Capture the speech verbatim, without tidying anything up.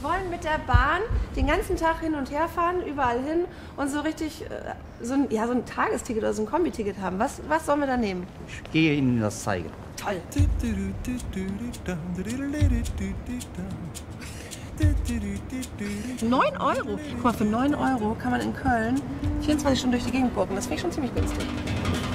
wir wollen mit der Bahn den ganzen Tag hin und her fahren, überall hin und so richtig äh, so, ein, ja, so ein Tagesticket oder so ein Kombi-Ticket haben. Was, was sollen wir da nehmen? Ich gehe Ihnen das zeigen. Toll. neun Euro? Guck mal, für neun Euro kann man in Köln vierundzwanzig Stunden durch die Gegend gucken. Das finde ich schon ziemlich günstig.